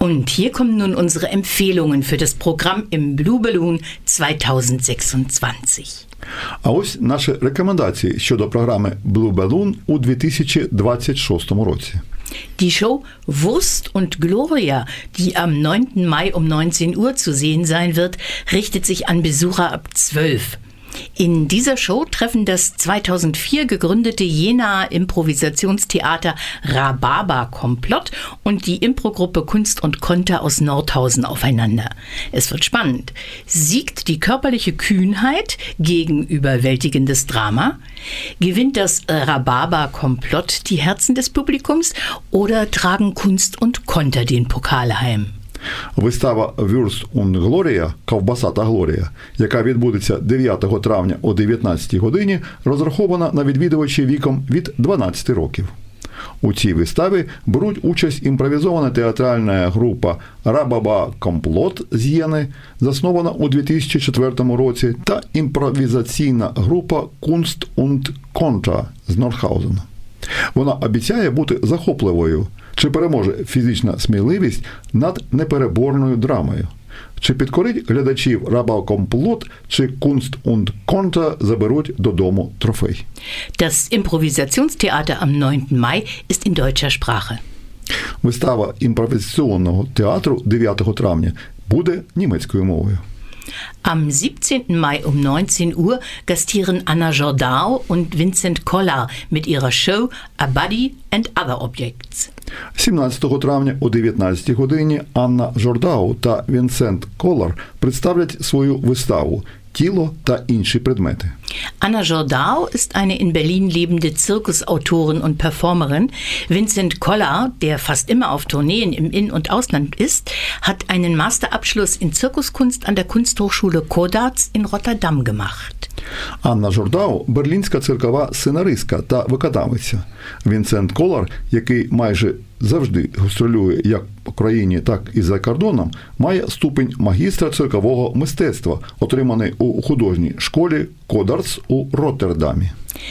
Und hier kommen nun unsere Empfehlungen für das Programm im Blue Balloon 2026. А ось наші рекомендації щодо програми Blue Balloon у 2026 році. Die Show Wurst und Gloria, die am 9. Mai um 19 Uhr zu sehen sein wird, richtet sich an Besucher ab 12. In dieser Show treffen das 2004 gegründete Jenaer Improvisationstheater Rhabarber Komplott und die Improgruppe Kunst und Konter aus Nordhausen aufeinander. Es wird spannend. Siegt die körperliche Kühnheit gegen überwältigendes Drama? Gewinnt das Rhabarber Komplott die Herzen des Publikums oder tragen Kunst und Konter den Pokal heim? Вистава «Вюрст und Глорія» «Ковбаса та Глорія», яка відбудеться 9 травня о 19 годині, розрахована на відвідувачів віком від 12 років. У цій виставі беруть участь імпровізована театральна група «Рабаба Комплот» з Єни, заснована у 2004 році, та імпровізаційна група «Kunst und Kontra» з Нордхаузена. Вона обіцяє бути захопливою. Чи переможе фізична сміливість над непереборною драмою? Чи підкорить глядачів Рабаба Комплот, чи Kunst und Konter заберуть додому трофей? Das Improvisationstheater am 9. Mai ist in deutscher Sprache. Вистава імпровізаційного театру 9 травня буде німецькою мовою. Am 17. Mai um 19 Uhr gastieren Anna Jordao und Vincent Collar mit ihrer Show A Body and Other Objects. 17 травня о 19 годині Анна Жордау та Вінсент Колар представлять свою виставу «Тіло та інші предмети». Anna Jordao ist eine in Berlin lebende Zirkusautorin und Performerin. Vincent Collar, der fast immer auf Tourneen im In- und Ausland ist, hat einen Masterabschluss in Zirkuskunst an der Kunsthochschule Codarts in Rotterdam gemacht. Анна Жордау – берлінська циркова сценаристка та виконавиця. Вінсент Колар, який майже завжди гастролює як в Україні, так і за кордоном, має ступінь магістра циркового мистецтва, отриманий у художній школі Codarts у Роттердамі.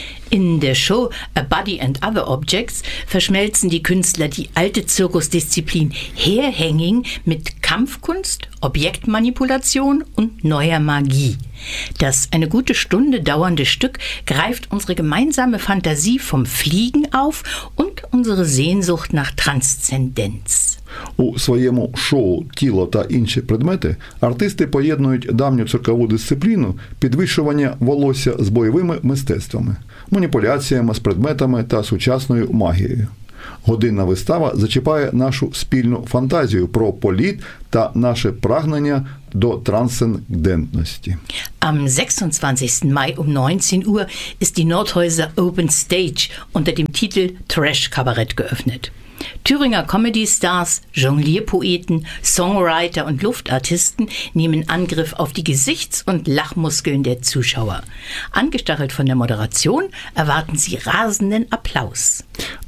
In der Show A Body and Other Objects verschmelzen die Künstler die alte Zirkusdisziplin Hairhanging mit Kampfkunst, Objektmanipulation und neuer Magie. Das eine gute Stunde dauernde Stück greift unsere gemeinsame Fantasie vom Fliegen auf und unsere Sehnsucht nach Transzendenz. У своєму шоу «Тіло та інші предмети» артисти поєднують давню циркову дисципліну підвищування волосся з бойовими мистецтвами, маніпуляціями з предметами та сучасною магією. Годинна вистава зачіпає нашу спільну фантазію про політ та наше прагнення до трансцендентності. Am 26. Mai um 19 Uhr ist die Nordhäuser Open Stage unter dem Titel Trash Kabarett geöffnet. Thüringer Comedy-Stars, Jonglierpoeten, Songwriter und Luftartisten nehmen Angriff auf die Gesichts- und Lachmuskeln der Zuschauer. Angestachelt von der Moderation erwarten sie rasenden Applaus.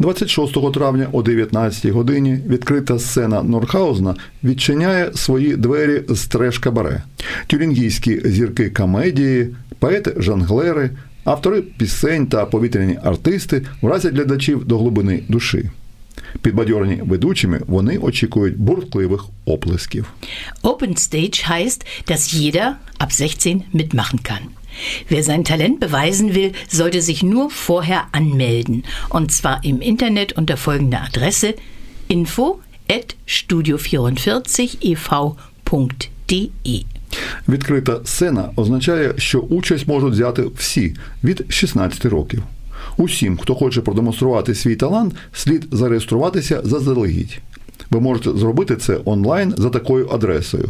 26 травня о 19 годині відкрита сцена Нордхаузена відчиняє свої двері з треш-кабаре. Тюрінгійські зірки комедії, поети-жонглери, автори пісень та повітряні артисти вразять глядачів до глибини душі. Підбадьорені ведучими, вони очікують бурхливих оплесків. Open Stage heißt, dass jeder ab 16 mitmachen kann. Wer sein Talent beweisen will, sollte sich nur vorher anmelden. Und zwar im Internet unter folgender Adresse: info@studio44ev.de. Відкрита сцена означає, що участь можуть взяти всі від 16 років. Усім, хто хоче продемонструвати свій талант, слід зареєструватися заздалегідь. Ви можете зробити це онлайн за такою адресою: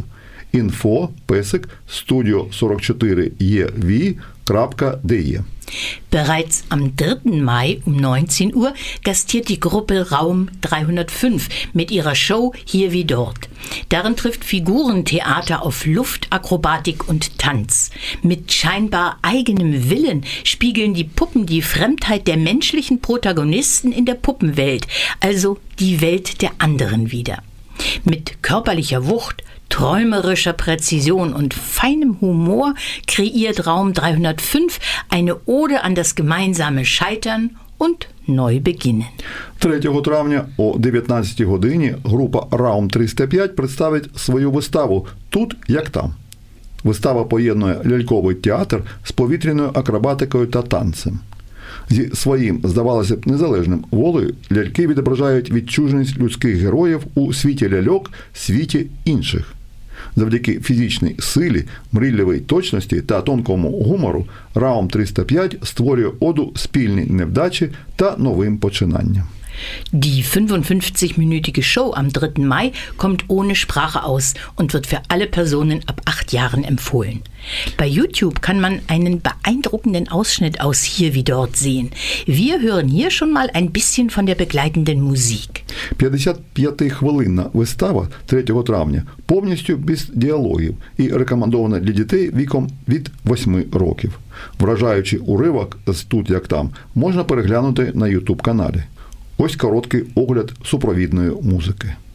info@studio44ev.de. Bereits am 3. Mai um 19 Uhr gastiert die Gruppe Raum 305 mit ihrer Show Hier wie dort. Darin trifft Figurentheater auf Luftakrobatik und Tanz. Mit scheinbar eigenem Willen spiegeln die Puppen die Fremdheit der menschlichen Protagonisten in der Puppenwelt, also die Welt der anderen wider. Mit körperlicher Wucht, träumerischer Präzision und feinem Humor kreiert Raum 305 eine Ode an das gemeinsame Scheitern und neu beginnen. 3 травня о 19 годині група Raum 305 представить свою виставу «Тут, як там». Вистава поєднує ляльковий театр з повітряною акробатикою та танцем. Зі своїм, здавалося б, незалежним волею ляльки відображають відчуженість людських героїв у світі ляльок, світі інших. Завдяки фізичній силі, мрійливій точності та тонкому гумору Raum 305 створює оду спільній невдачі та новим починанням. Die 55-minütige Show am 3. Mai kommt ohne Sprache aus und wird für alle Personen ab 8 Jahren empfohlen. Bei YouTube kann man einen beeindruckenden Ausschnitt aus Hier wie dort sehen. Wir hören hier schon mal ein bisschen von der begleitenden Musik. 55-хвилинна вистава 3 травня повністю без діалогів і рекомендована для дітей віком від 8 років. Вражаючий уривок з «Тут, як там» можна переглянути на YouTube-каналі. Ось короткий огляд супровідної музики.